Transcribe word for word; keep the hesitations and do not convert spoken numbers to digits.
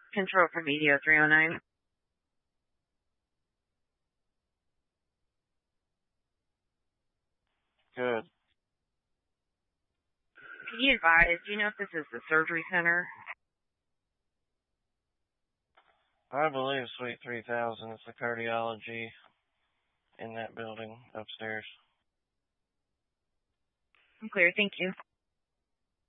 Control for Media three oh nine. Good. Can you advise, do you know if this is the surgery center? I believe Suite three thousand is the cardiology in that building upstairs. I'm clear, thank you.